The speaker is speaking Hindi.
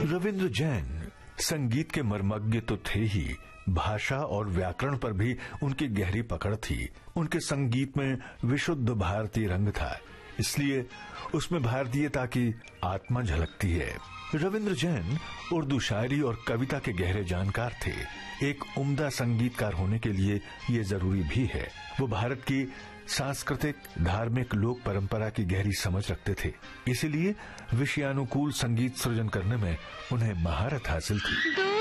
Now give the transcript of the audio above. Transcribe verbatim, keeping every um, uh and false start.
रविंद्र जैन संगीत के मर्मज्ञ तो थे ही, भाषा और व्याकरण पर भी उनकी गहरी पकड़ थी। उनके संगीत में विशुद्ध भारतीय रंग था, इसलिए उसमें भारतीयता की आत्मा झलकती है। रविंद्र जैन उर्दू शायरी और कविता के गहरे जानकार थे। एक उम्दा संगीतकार होने के लिए ये जरूरी भी है। वो भारत की सांस्कृतिक, धार्मिक, लोक परंपरा की गहरी समझ रखते थे, इसीलिए विषयानुकूल संगीत सृजन करने में उन्हें महारत हासिल थी।